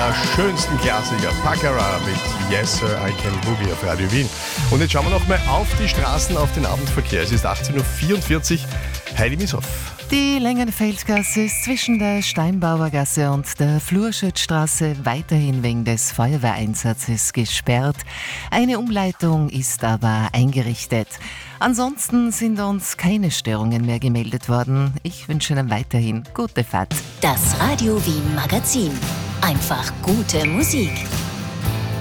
der schönsten Klassiker, Baccarat mit Yes Sir, I Can Boogie auf Radio Wien. Und jetzt schauen wir noch mal auf die Straßen, auf den Abendverkehr. Es ist 18.44 Uhr. Heidi Mishoff. Die Längenfeldgasse ist zwischen der Steinbauergasse und der Flurschützstraße weiterhin wegen des Feuerwehreinsatzes gesperrt. Eine Umleitung ist aber eingerichtet. Ansonsten sind uns keine Störungen mehr gemeldet worden. Ich wünsche Ihnen weiterhin gute Fahrt. Das Radio Wien Magazin. Einfach gute Musik.